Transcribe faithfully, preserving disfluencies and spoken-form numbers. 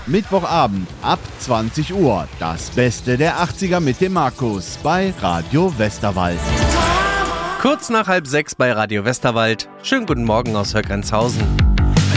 Mittwochabend ab zwanzig Uhr. Das Beste der achtziger mit dem Markus bei Radio Westerwald. Kurz nach halb sechs bei Radio Westerwald. Schönen guten Morgen aus Höckrenzhausen.